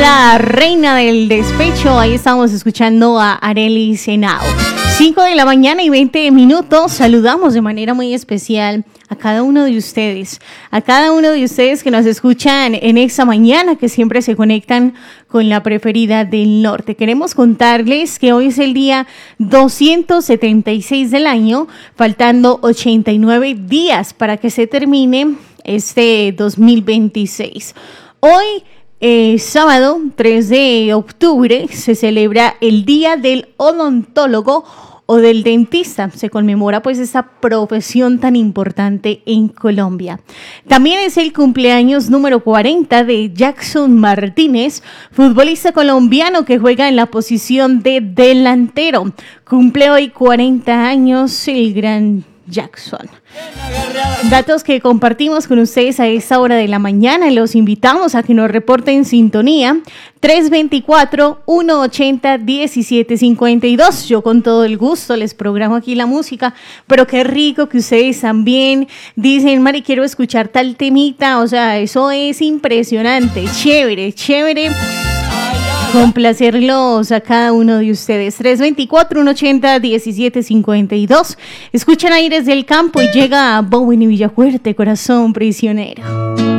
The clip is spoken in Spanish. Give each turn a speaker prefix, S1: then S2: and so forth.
S1: la reina del despecho. Ahí estamos escuchando a Arelis Henao. 5 de la mañana y 20 minutos. Saludamos de manera muy especial a cada uno de ustedes. A cada uno de ustedes que nos escuchan en esta mañana, que siempre se conectan con la preferida del norte. Queremos contarles que hoy es el día 276 del año, faltando 89 días para que se termine este 2026. Hoy, sábado 3 de octubre, se celebra el Día del Odontólogo o del dentista. Se conmemora pues esta profesión tan importante en Colombia. También es el cumpleaños número 40 de Jackson Martínez, futbolista colombiano que juega en la posición de delantero. Cumple hoy 40 años el gran Jackson. Datos que compartimos con ustedes a esta hora de la mañana. Los invitamos a que nos reporten sintonía 324-180-1752. Yo con todo el gusto les programo aquí la música, pero qué rico que ustedes también dicen, Mari, quiero escuchar tal temita. O sea, eso es impresionante, chévere, chévere. Complacerlos a cada uno de ustedes. 324-180-1752. Escuchan Aires del Campo y llega a Bowen y Villafuerte, Corazón Prisionero.